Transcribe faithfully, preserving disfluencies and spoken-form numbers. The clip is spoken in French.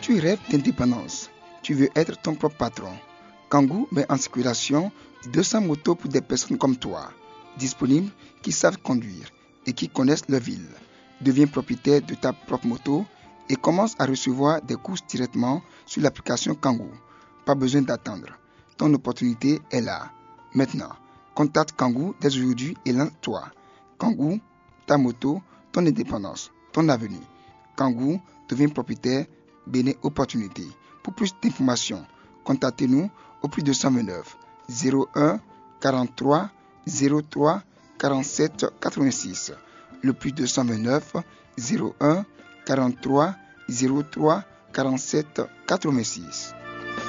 Tu rêves d'indépendance. Tu veux être ton propre patron. Kangoo met en circulation deux cents motos pour des personnes comme toi, disponibles, qui savent conduire et qui connaissent leur ville. Deviens propriétaire de ta propre moto et commence à recevoir des courses directement sur l'application Kangoo. Pas besoin d'attendre. Ton opportunité est là. Maintenant, contacte Kangoo dès aujourd'hui et lance-toi. Kangoo, ta moto, ton indépendance, ton avenir. Kangoo devient propriétaire, béné opportunité. Pour plus d'informations, contactez-nous au plus deux cent vingt-neuf zéro un quarante-trois zéro trois quarante-sept quatre-vingt-six. Le plus deux cent vingt-neuf zéro un quarante-trois zéro trois quarante-sept quatre-vingt-six.